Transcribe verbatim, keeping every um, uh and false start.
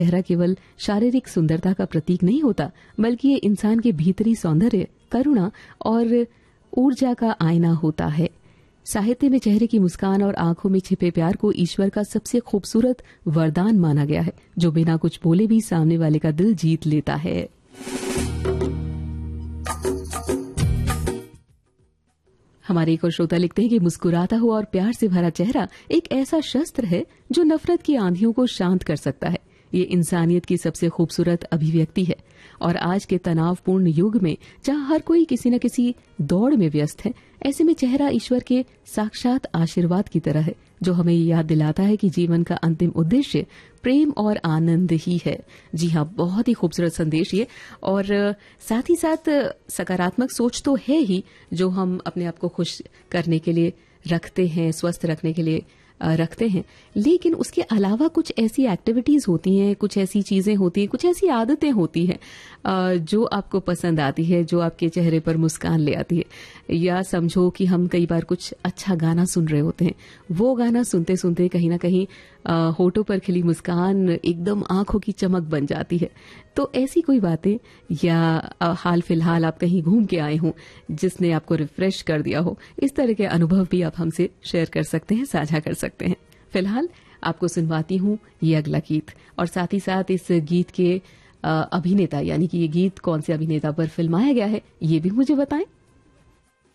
चेहरा केवल शारीरिक सुंदरता का प्रतीक नहीं होता, बल्कि ये इंसान के भीतरी सौंदर्य, करुणा और ऊर्जा का आईना होता है। साहित्य में चेहरे की मुस्कान और आंखों में छिपे प्यार को ईश्वर का सबसे खूबसूरत वरदान माना गया है, जो बिना कुछ बोले भी सामने वाले का दिल जीत लेता है। हमारे एक और श्रोता लिखते हैं कि मुस्कुराता हुआ और प्यार से भरा चेहरा एक ऐसा शस्त्र है जो नफरत की आंधियों को शांत कर सकता है। ये इंसानियत की सबसे खूबसूरत अभिव्यक्ति है। और आज के तनावपूर्ण युग में जहां हर कोई किसी न किसी दौड़ में व्यस्त है, ऐसे में चेहरा ईश्वर के साक्षात आशीर्वाद की तरह है, जो हमें याद दिलाता है कि जीवन का अंतिम उद्देश्य प्रेम और आनंद ही है। जी हाँ, बहुत ही खूबसूरत संदेश ये। और साथ ही साथ सकारात्मक सोच तो है ही, जो हम अपने आप को खुश करने के लिए रखते हैं, स्वस्थ रखने के लिए रखते हैं, लेकिन उसके अलावा कुछ ऐसी एक्टिविटीज होती हैं, कुछ ऐसी चीजें होती हैं, कुछ ऐसी आदतें होती हैं जो आपको पसंद आती है, जो आपके चेहरे पर मुस्कान ले आती है। या समझो कि हम कई बार कुछ अच्छा गाना सुन रहे होते हैं, वो गाना सुनते सुनते कहीं ना कहीं होठों पर खिली मुस्कान एकदम आंखों की चमक बन जाती है। तो ऐसी कोई बातें, या हाल फिलहाल आप कहीं घूम के आए हों जिसने आपको रिफ्रेश कर दिया हो, इस तरह के अनुभव भी आप हमसे शेयर कर सकते हैं, साझा कर सकते हैं। फिलहाल आपको सुनवाती हूँ ये अगला गीत, और साथ ही साथ इस गीत के अभिनेता, यानी कि ये गीत कौन से अभिनेता पर फिल्माया गया है, ये भी मुझे बताएं।